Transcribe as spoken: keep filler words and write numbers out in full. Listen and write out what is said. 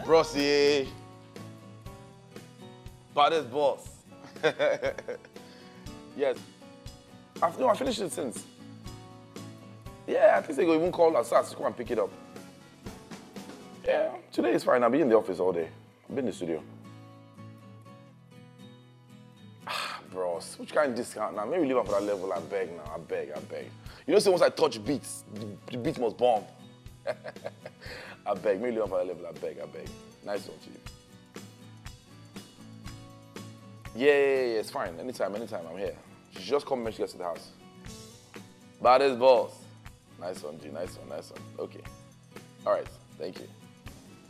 Brossy. Baddest boss. Yes. I've, no, I finished it since. Yeah, at least they go even call us to come and pick it up. Yeah, today is fine. I'll be in the office all day. I'll be in the studio. Ah, bros, which kind of discount now? Maybe leave up for that level. I beg now. I beg, I beg. You know, say once I touch beats, the, the beat must bomb. I beg. Maybe leave up for that level. I beg, I beg. Nice one to you. Yeah, yeah, yeah, yeah, it's fine. Anytime, anytime, I'm here. She just come when she gets to the house. Baddest boss. Nice one, G. Nice one, nice one. Okay. All right. Thank you.